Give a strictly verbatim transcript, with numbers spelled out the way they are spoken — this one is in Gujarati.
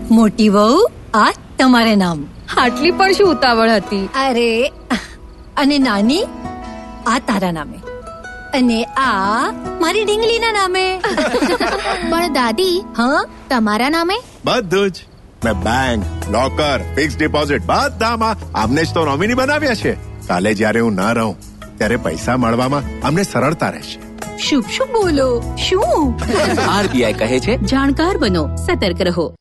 મોટી વહુ, આ તમારે નામ. આટલી પણ શું ઉતાવળ હતી? અરે, અને નાની, આ તારા નામે, અને આ મારી ઢીંગલીના નામે. પણ દાદી, હા, તમારા નામે? બધું જ. મેં બેંક, લોકર, ફિક્સ ડિપોઝિટ બધામાં આમને જ તો નોમિની બનાવ્યા છે. કાલે જ્યારે હું ના રહું ત્યારે પૈસા મળવામાં અમને સરળતા રહેશે. શુભ શુભ બોલો. શું? આરબીઆઈ કહે છે, જાણકાર બનો, સતર્ક રહો.